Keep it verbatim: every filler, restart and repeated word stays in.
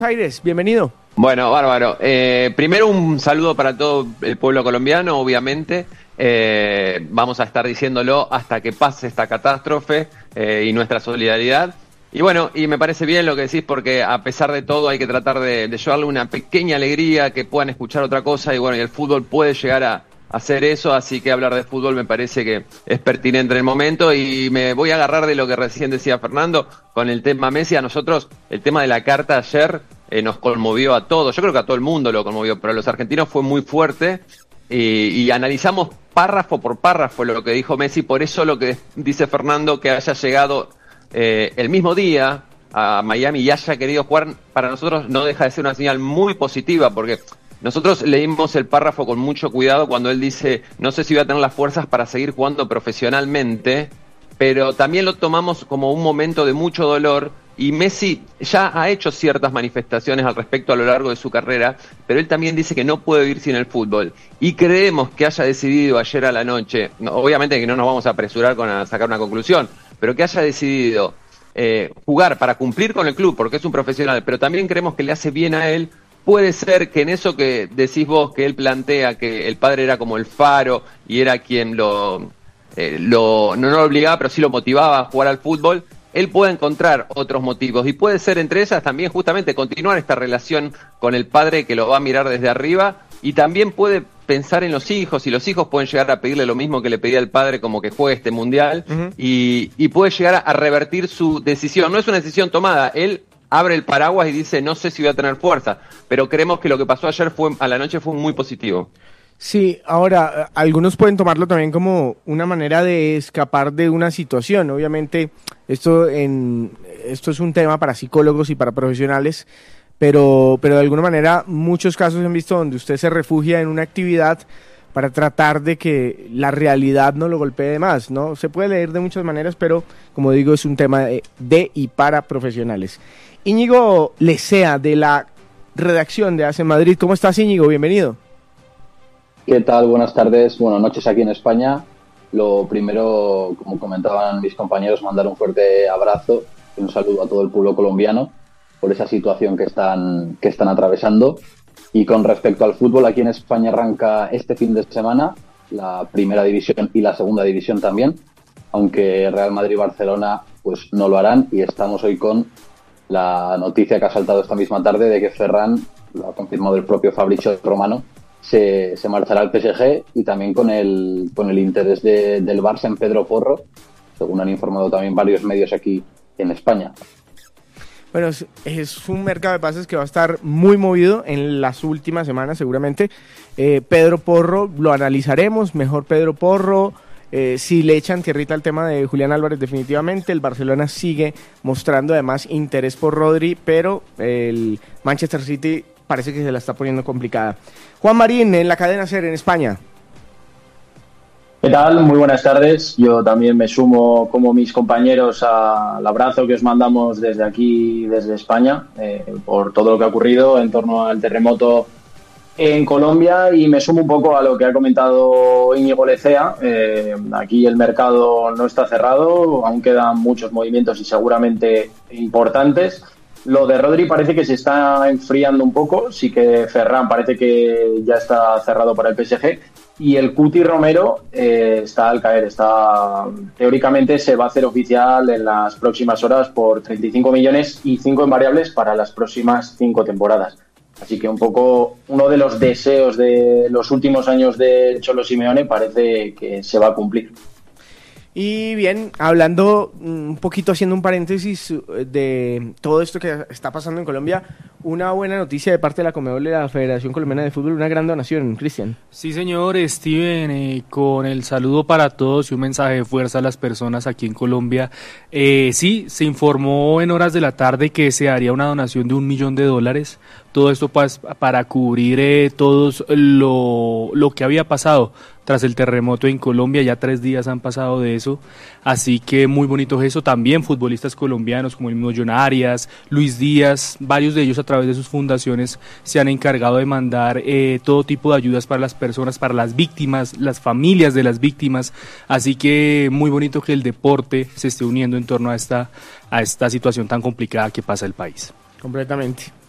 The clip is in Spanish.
Aires, bienvenido. Bueno, bárbaro. Eh, primero un saludo para todo el pueblo colombiano, obviamente. Eh, vamos a estar diciéndolo hasta que pase esta catástrofe eh, y nuestra solidaridad. Y bueno, y me parece bien lo que decís porque a pesar de todo hay que tratar de, de llevarle una pequeña alegría, que puedan escuchar otra cosa y bueno, y el fútbol puede llegar a hacer eso, así que hablar de fútbol me parece que es pertinente en el momento y me voy a agarrar de lo que recién decía Fernando con el tema Messi. A nosotros el tema de la carta ayer eh, nos conmovió a todos, yo creo que a todo el mundo lo conmovió, pero a los argentinos fue muy fuerte y, y analizamos párrafo por párrafo lo que dijo Messi, por eso lo que dice Fernando, que haya llegado eh, el mismo día a Miami y haya querido jugar, para nosotros no deja de ser una señal muy positiva, porque nosotros leímos el párrafo con mucho cuidado cuando él dice, no sé si voy a tener las fuerzas para seguir jugando profesionalmente, pero también lo tomamos como un momento de mucho dolor y Messi ya ha hecho ciertas manifestaciones al respecto a lo largo de su carrera, pero él también dice que no puede vivir sin el fútbol. Y creemos que haya decidido ayer a la noche, no, obviamente que no nos vamos a apresurar con a sacar una conclusión, pero que haya decidido eh, jugar para cumplir con el club, porque es un profesional, pero también creemos que le hace bien a él. Puede ser que en eso que decís vos, que él plantea que el padre era como el faro y era quien lo, eh, lo no, no lo obligaba, pero sí lo motivaba a jugar al fútbol, él puede encontrar otros motivos y puede ser entre ellas también justamente continuar esta relación con el padre que lo va a mirar desde arriba y también puede pensar en los hijos y los hijos pueden llegar a pedirle lo mismo que le pedía el padre, como que juegue este mundial. Uh-huh. y, y puede llegar a, a revertir su decisión. No es una decisión tomada, él abre el paraguas y dice, no sé si voy a tener fuerza, pero creemos que lo que pasó ayer fue a la noche fue muy positivo. Sí, ahora, algunos pueden tomarlo también como una manera de escapar de una situación. Obviamente, esto en esto es un tema para psicólogos y para profesionales, pero, pero de alguna manera muchos casos han visto donde usted se refugia en una actividad para tratar de que la realidad no lo golpee más, ¿no? Se puede leer de muchas maneras, pero como digo, es un tema de, de y para profesionales. Íñigo Lecea, de la redacción de A C Madrid. ¿Cómo estás, Íñigo? Bienvenido. ¿Qué tal? Buenas tardes, buenas noches aquí en España. Lo primero, como comentaban mis compañeros, mandar un fuerte abrazo y un saludo a todo el pueblo colombiano por esa situación que están, que están atravesando. Y con respecto al fútbol, aquí en España arranca este fin de semana la primera división y la segunda división también, aunque Real Madrid y Barcelona pues no lo harán, y estamos hoy con la noticia que ha saltado esta misma tarde de que Ferran, lo ha confirmado el propio Fabrizio Romano, se, se marchará al P S G, y también con el, con el interés de, del Barça en Pedro Porro, según han informado también varios medios aquí en España. Bueno, es, es un mercado de pases que va a estar muy movido en las últimas semanas seguramente. Eh, Pedro Porro, lo analizaremos, mejor Pedro Porro. Eh, si le echan tierrita al tema de Julián Álvarez, definitivamente. El Barcelona sigue mostrando además interés por Rodri, pero el Manchester City parece que se la está poniendo complicada. Juan Marín, en la cadena SER en España. ¿Qué tal? Muy buenas tardes. Yo también me sumo, como mis compañeros, al abrazo que os mandamos desde aquí, desde España, eh, por todo lo que ha ocurrido en torno al terremoto en Colombia, y me sumo un poco a lo que ha comentado Íñigo Lecea. Eh, aquí el mercado no está cerrado, aún quedan muchos movimientos y seguramente importantes. Lo de Rodri parece que se está enfriando un poco, sí que Ferran parece que ya está cerrado para el P S G, y el Cuti Romero eh, está al caer, está teóricamente se va a hacer oficial en las próximas horas por treinta y cinco millones y cinco en variables para las próximas cinco temporadas. Así que un poco uno de los deseos de los últimos años de Cholo Simeone parece que se va a cumplir. Y bien, hablando un poquito, haciendo un paréntesis de todo esto que está pasando en Colombia, una buena noticia de parte de la Conmebol y la Federación Colombiana de Fútbol, una gran donación, Cristian. Sí, señor, Steven, eh, con el saludo para todos y un mensaje de fuerza a las personas aquí en Colombia. Eh, sí, se informó en horas de la tarde que se haría una donación de un millón de dólares. Todo esto para, para cubrir eh, todos lo, lo que había pasado tras el terremoto en Colombia. Ya tres días han pasado de eso, así que muy bonito eso. También futbolistas colombianos como el mismo John Arias, Luis Díaz, varios de ellos a través de sus fundaciones se han encargado de mandar eh, todo tipo de ayudas para las personas, para las víctimas, las familias de las víctimas, así que muy bonito que el deporte se esté uniendo en torno a esta, a esta situación tan complicada que pasa el país. Completamente.